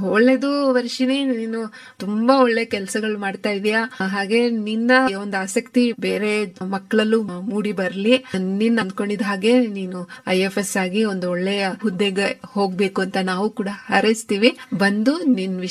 ಒಳ್ಳೇದು ವರ್ಷಿಣಿ, ನೀನು ತುಂಬಾ ಒಳ್ಳೆ ಕೆಲಸಗಳು ಮಾಡ್ತಾ ಇದೀಯಾ. ಹಾಗೆ ನಿನ್ನ ಒಂದು ಆಸಕ್ತಿ ಬೇರೆ ಮಕ್ಕಳಲ್ಲೂ ಮೂಡಿ ಬರ್ಲಿ. ನೀನ್ ಅಂದ್ಕೊಂಡಿದ ಹಾಗೆ ನೀನು IFS ಆಗಿ ಒಂದು ಒಳ್ಳೆಯ ಹುದ್ದೆಗೆ ಹೋಗ್ಬೇಕು ಅಂತ ನಾವು ಕೂಡ ಹಾರೈಸ್ತೀವಿ. ಬಂದು ನಿನ್